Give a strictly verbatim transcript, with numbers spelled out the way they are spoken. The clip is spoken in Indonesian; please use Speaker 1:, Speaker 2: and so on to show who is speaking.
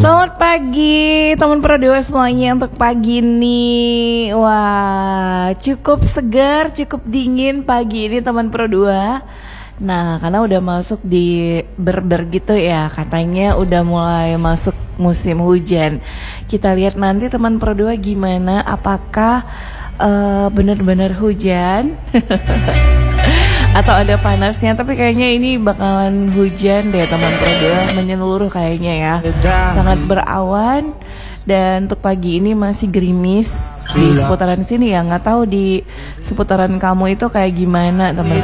Speaker 1: Selamat pagi teman Pro Dewa semuanya. Untuk pagi ini, wah cukup segar, cukup dingin pagi ini teman Pro Dewa. Nah, karena udah masuk di ber-ber gitu ya, katanya udah mulai masuk musim hujan. Kita lihat nanti teman Pro Dewa gimana, apakah uh, benar-benar hujan atau ada panasnya. Tapi kayaknya ini bakalan hujan deh teman Pro Dewa, menyeluruh kayaknya ya. Sangat berawan. Dan untuk pagi ini masih gerimis di seputaran sini ya. Nggak tahu di seputaran kamu itu kayak gimana teman-teman.